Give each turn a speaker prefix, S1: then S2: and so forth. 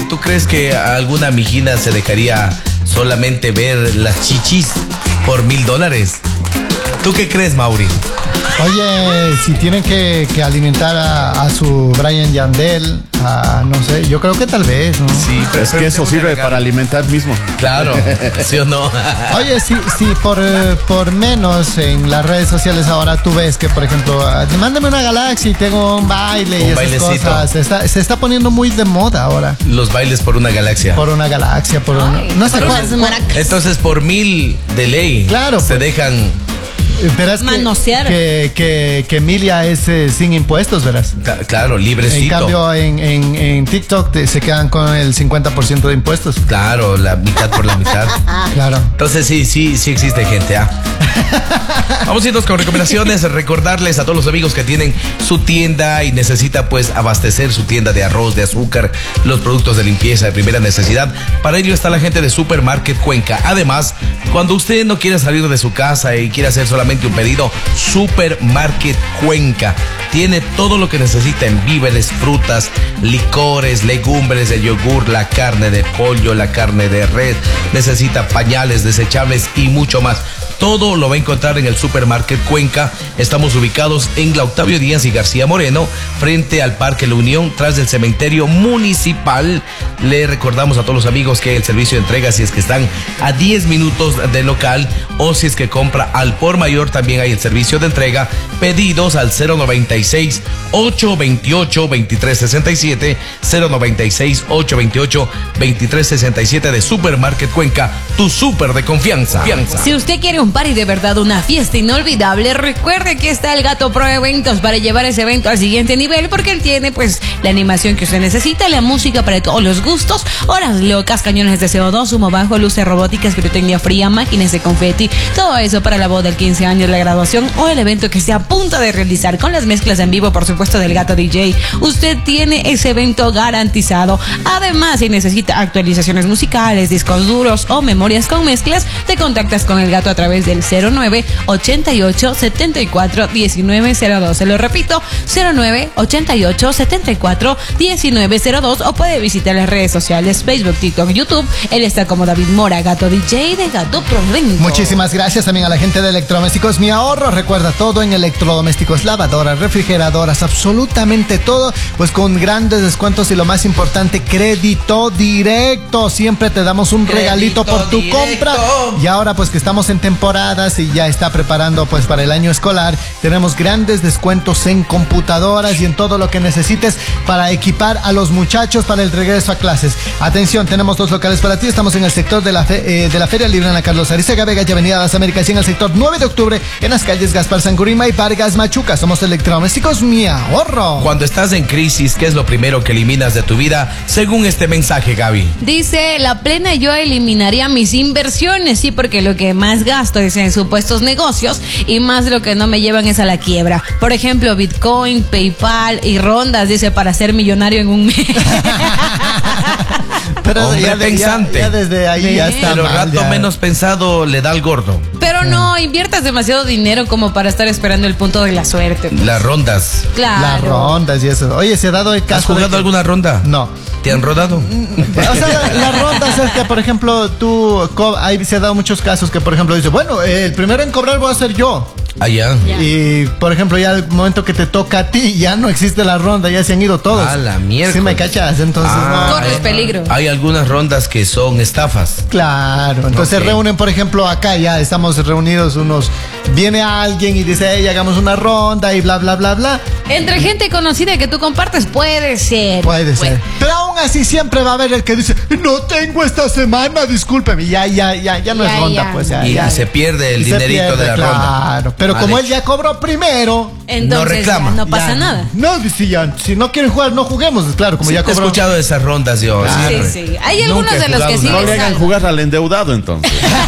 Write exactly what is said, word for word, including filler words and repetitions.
S1: ¿tú crees que alguna mijina se dejaría solamente ver las chichis por mil dólares? ¿Tú qué crees, Mauri?
S2: Oye, si tienen que, que alimentar a, a su Brian Yandel, a, no sé, yo creo que tal vez, ¿no?
S3: Sí, pero es que eso sirve para alimentar mismo.
S1: Claro, ¿sí o no?
S2: Oye, si, si por, eh, por menos en las redes sociales ahora tú ves que, por ejemplo, ah, mándame una galaxia y tengo un baile
S1: Un
S2: y esas
S1: bailecito.
S2: cosas. Se está, se está poniendo muy de moda ahora.
S1: Los bailes por una galaxia.
S2: Por una galaxia, por una... No sé
S4: por
S2: cuál.
S4: unas maracas.
S1: Entonces, por mil de ley,
S2: Claro,
S1: se
S2: pues.
S1: dejan...
S2: Verás que,
S4: Manosear.
S2: que, que, que Emilia es eh, sin impuestos, verás.
S1: ca- Claro, librecito.
S2: En cambio, en, en, en TikTok te- se quedan con el cincuenta por ciento de impuestos.
S1: Claro, la mitad por la mitad.
S2: Claro.
S1: Entonces sí, sí, sí existe gente, ¿ah? Vamos a irnos con recomendaciones, recordarles a todos los amigos que tienen su tienda y necesita pues abastecer su tienda de arroz, de azúcar, los productos de limpieza de primera necesidad. Para ello está la gente de Supermarket Cuenca. Además, cuando usted no quiera salir de su casa y quiere hacer solamente un pedido, Supermarket Cuenca tiene todo lo que necesita en víveres, frutas, licores, legumbres, el yogur, la carne de pollo, la carne de res, necesita pañales desechables y mucho más. Todo lo va a encontrar en el Supermarket Cuenca. Estamos ubicados en la Octavio Díaz y García Moreno, frente al Parque La Unión, tras del cementerio municipal. Le recordamos a todos los amigos que el servicio de entrega, si es que están a diez minutos del local o si es que compra al por mayor, también hay el servicio de entrega. Pedidos al cero noventa y seis, ocho veintiocho, veintitrés sesenta y siete, cero noventa y seis, ocho veintiocho, veintitrés sesenta y siete de Supermarket Cuenca, tu súper de confianza. confianza.
S4: Si usted quiere un party de verdad, una fiesta inolvidable, recuerde que está el Gato Pro Eventos para llevar ese evento al siguiente nivel, porque él tiene pues la animación que usted necesita, la música para todos los gustos, horas locas, cañones de C O dos, humo bajo, luces robóticas, pirotecnia fría, máquinas de confeti, todo eso para la boda del quince años, la graduación o el evento que esté a punto de realizar, con las mezclas en vivo, por supuesto, del Gato D J. Usted tiene ese evento garantizado. Además, si necesita actualizaciones musicales, discos duros o memorias con mezclas, te contactas con el Gato a través del cero nueve, ochenta y ocho, setenta y cuatro, diecinueve cero dos. Se lo repito, cero nueve, ochenta y ocho, setenta y cuatro, diecinueve cero dos, o puede visitar las redes sociales, Facebook, TikTok, YouTube. Él está como David Mora, Gato D J de Gato Pro Eventos.
S2: Muchísimas gracias también a la gente de Electrodomésticos Mi Ahorro. Recuerda, todo en electrodomésticos, lavadoras, refrigeradoras, absolutamente todo, pues con grandes descuentos y lo más importante, crédito directo. Siempre te damos un
S1: Crédito
S2: regalito por tu
S1: directo.
S2: compra. Y ahora pues que estamos en temporadas y ya está preparando pues para el año escolar, tenemos grandes descuentos en computadoras y en todo lo que necesites para equipar a los muchachos para el regreso a clases. Atención, tenemos dos locales para ti. Estamos en el sector de la, fe, eh, de la Feria Libre en la Carlos Arizaga Vega y Avenida Las Américas, y en el sector nueve de octubre en las calles Gaspar Sangurima y Vargas Machuca. Somos Electrodomésticos Mi Ahorro.
S1: Cuando estás en crisis, ¿qué es lo primero que eliminas de tu vida? Según este mensaje, Gaby.
S4: Dice, la plena, yo eliminaría mis inversiones, sí, porque lo que más gasto es en supuestos negocios y más lo que no me llevan es a la quiebra. Por ejemplo, Bitcoin, PayPal y rondas, dice, para ser millonario en un mes.
S2: Pero
S1: Hombre
S2: ya, de-
S1: pensante.
S2: ya- ya desde ahí ya está
S1: Pero
S2: mal,
S1: rato
S2: ya.
S1: menos pensado le da al gordo.
S4: Pero no inviertas demasiado dinero como para estar esperando el punto de la suerte.
S1: Las rondas.
S4: Claro.
S2: Las rondas y eso. Oye, se ha dado el caso.
S1: ¿Has jugado
S2: de que-
S1: alguna ronda?
S2: No.
S1: ¿Te han rodado?
S2: O sea, las rondas es que, por ejemplo, tú, co- ahí se ha dado muchos casos que, por ejemplo, dice, bueno, eh, el primero en cobrar voy a ser yo.
S1: Allá.
S4: Ya.
S2: Y, por ejemplo, ya al momento que te toca a ti, ya no existe la ronda, ya se han ido todos.
S1: A la mierda.
S2: Sí me cachas, entonces
S1: Ah,
S2: no.
S4: Corres
S1: hay-
S4: peligro.
S1: Hay algunas rondas que son estafas.
S2: Claro, entonces
S1: Ok.
S2: se reúnen, por ejemplo, acá ya estamos reunidos unos, viene alguien y dice, hey, hagamos una ronda y bla, bla, bla, bla.
S4: Entre gente conocida que tú compartes, puede ser.
S2: Puede ser. Pero aún así siempre va a haber el que dice, no tengo esta semana, discúlpeme. Ya, ya, ya, ya no
S4: Ya,
S2: es ronda,
S4: ya.
S2: pues ya.
S1: Y
S2: ya.
S1: se pierde el
S2: Y se
S1: dinerito
S2: pierde,
S1: de la
S2: claro.
S1: ronda.
S2: Pero
S1: Mal
S2: como él
S1: hecho.
S2: ya cobró primero,
S4: Entonces
S1: No reclama.
S4: ya no pasa
S2: ya,
S4: nada.
S2: No, si, ya, si no quieren jugar, no juguemos. Claro, como
S1: Sí,
S2: ya
S1: te he
S2: cobró.
S1: escuchado de esas rondas yo.
S2: Claro.
S4: Sí,
S1: siempre.
S4: sí. Hay
S1: Nunca
S4: algunos
S1: he
S4: de los que
S1: jugado
S4: sí
S1: una
S3: No
S4: les
S3: le hagan
S4: salvan.
S3: jugar al endeudado entonces.